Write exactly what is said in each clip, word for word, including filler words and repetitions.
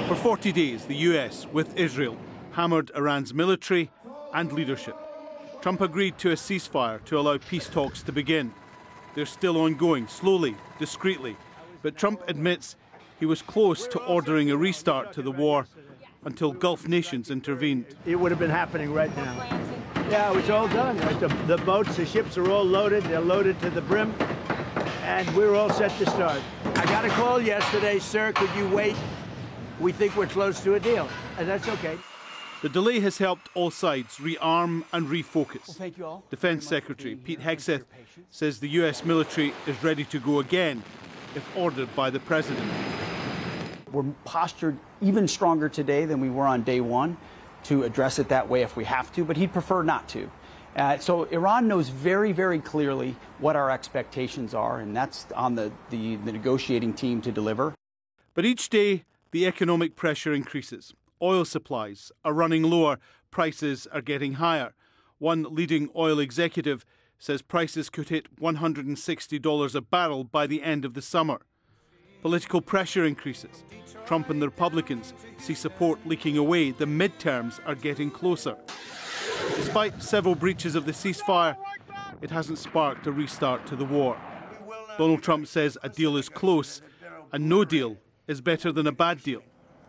For forty days, the U S, with Israel, hammered Iran's military and leadership. Trump agreed to a ceasefire to allow peace talks to begin. They're still ongoing, slowly, discreetly. But Trump admits he was close to ordering a restart to the war until Gulf nations intervened. It would have been happening right now. Yeah, it's all done. The, the boats, the ships are all loaded. They're loaded to the brim. And we're all set to start. I got a call yesterday, sir, could you wait? We think we're close to a deal, and that's okay. The delay has helped all sides rearm and refocus. Well, thank you all. Defence Secretary Pete Hegseth says the U S military is ready to go again if ordered by the President. We're postured even stronger today than we were on day one to address it that way if we have to, but he'd prefer not to. Uh, so Iran knows very, very clearly what our expectations are, and that's on the, the, the negotiating team to deliver. But each day, the economic pressure increases. Oil supplies are running lower, prices are getting higher. One leading oil executive says prices could hit one hundred sixty dollars a barrel by the end of the summer. Political pressure increases. Trump and the Republicans see support leaking away. The midterms are getting closer. Despite several breaches of the ceasefire, it hasn't sparked a restart to the war. Donald Trump says a deal is close, and no deal is better than a bad deal.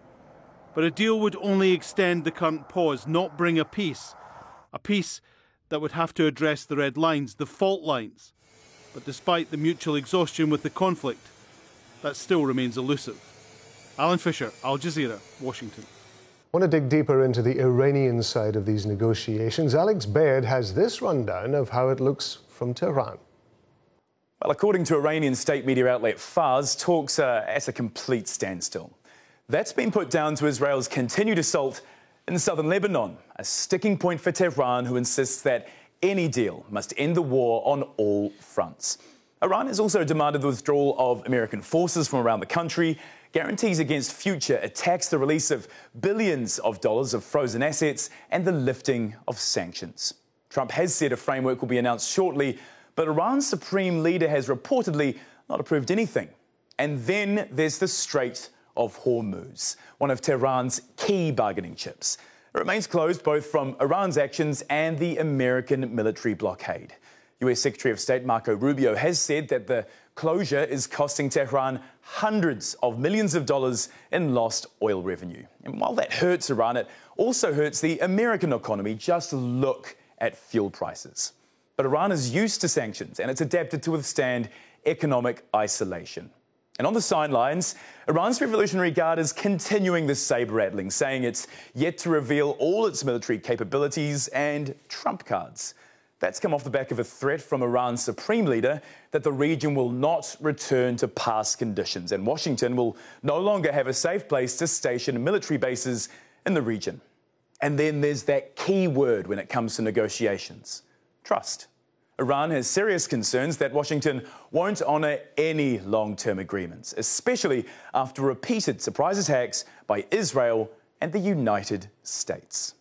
But a deal would only extend the current pause, not bring a peace. A peace that would have to address the red lines, the fault lines. But despite the mutual exhaustion with the conflict, that still remains elusive. Alan Fisher, Al Jazeera, Washington. I want to dig deeper into the Iranian side of these negotiations. Alex Baird has this rundown of how it looks from Tehran. Well, according to Iranian state media outlet Fars, talks are at a complete standstill. That's been put down to Israel's continued assault in southern Lebanon, a sticking point for Tehran, who insists that any deal must end the war on all fronts. Iran has also demanded the withdrawal of American forces from around the country, guarantees against future attacks, the release of billions of dollars of frozen assets, and the lifting of sanctions. Trump has said a framework will be announced shortly, but Iran's supreme leader has reportedly not approved anything. And then there's the Strait of Hormuz, one of Tehran's key bargaining chips. It remains closed both from Iran's actions and the American military blockade. U S Secretary of State Marco Rubio has said that the closure is costing Tehran hundreds of millions of dollars in lost oil revenue. And while that hurts Iran, it also hurts the American economy. Just look at fuel prices. But Iran is used to sanctions, and it's adapted to withstand economic isolation. And on the sidelines, Iran's Revolutionary Guard is continuing the saber-rattling, saying it's yet to reveal all its military capabilities and trump cards. That's come off the back of a threat from Iran's supreme leader that the region will not return to past conditions, and Washington will no longer have a safe place to station military bases in the region. And then there's that key word when it comes to negotiations: trust. Iran has serious concerns that Washington won't honour any long-term agreements, especially after repeated surprise attacks by Israel and the United States.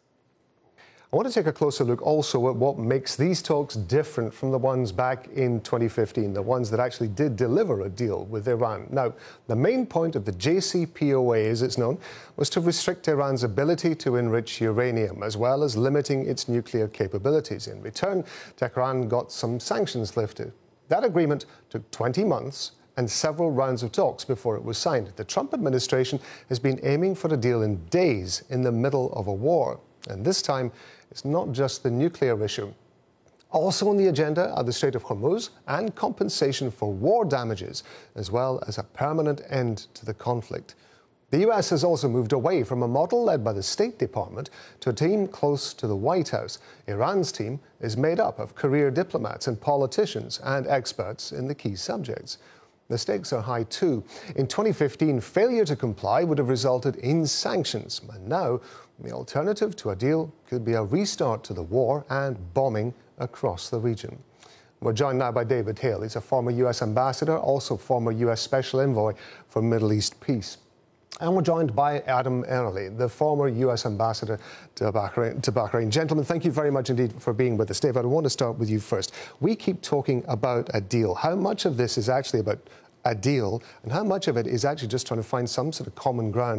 I want to take a closer look also at what makes these talks different from the ones back in twenty fifteen, the ones that actually did deliver a deal with Iran. Now, the main point of the J C P O A, as it's known, was to restrict Iran's ability to enrich uranium, as well as limiting its nuclear capabilities. In return, Tehran got some sanctions lifted. That agreement took twenty months and several rounds of talks before it was signed. The Trump administration has been aiming for a deal in days in the middle of a war. And this time, it's not just the nuclear issue. Also on the agenda are the Strait of Hormuz and compensation for war damages, as well as a permanent end to the conflict. The U S has also moved away from a model led by the State Department to a team close to the White House. Iran's team is made up of career diplomats and politicians and experts in the key subjects. The stakes are high too. In twenty fifteen, failure to comply would have resulted in sanctions. And now, the alternative to a deal could be a restart to the war and bombing across the region. We're joined now by David Hale. He's a former U S ambassador, also former U S special envoy for Middle East peace. And we're joined by Adam Early, the former U S ambassador to Bahrain, to Bahrain. Gentlemen, thank you very much indeed for being with us. David, I want to start with you first. We keep talking about a deal. How much of this is actually about a deal, and how much of it is actually just trying to find some sort of common ground